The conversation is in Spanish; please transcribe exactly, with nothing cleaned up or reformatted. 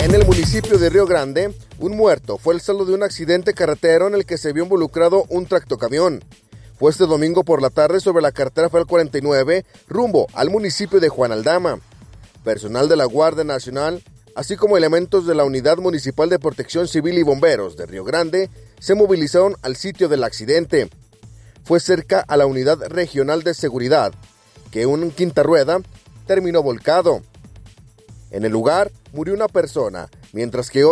En el municipio de Río Grande, un muerto fue el saldo de un accidente carretero en el que se vio involucrado un tractocamión. Fue este domingo por la tarde sobre la carretera federal cuarenta y nueve, rumbo al municipio de Juan Aldama. Personal de la Guardia Nacional, así como elementos de la Unidad Municipal de Protección Civil y Bomberos de Río Grande, se movilizaron al sitio del accidente. Fue cerca a la Unidad Regional de Seguridad, que un quinta rueda terminó volcado. En el lugar murió una persona, mientras que